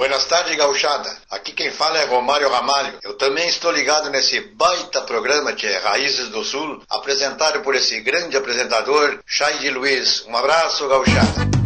Buenas tardes, gauchada. Aqui quem fala é Romário Ramalho. Eu também estou ligado nesse baita programa que é Raízes do Sul, apresentado por esse grande apresentador, Chay de Luiz. Um abraço, gauchada.